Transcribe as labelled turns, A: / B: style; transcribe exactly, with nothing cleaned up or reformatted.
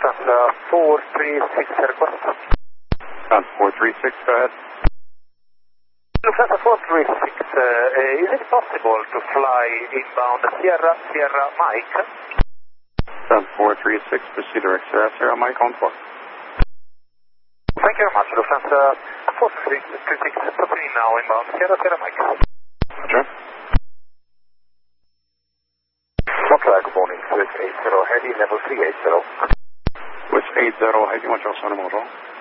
A: Lufthansa four three six, request.
B: Lufthansa four three six, go ahead.
A: Lufthansa four three six, uh, is it possible to fly inbound Sierra Sierra Mike?
B: Lufthansa four three six, proceed direct Sierra Sierra Mike on four.
A: Thank you very much, Lufthansa four three six, proceed now inbound Sierra Sierra Mike.
B: Sure.
A: Montreal, good morning, Swiss eight zero, heavy level three eight zero.
B: Swiss eight zero, heavy, one Charles Center, Montreal.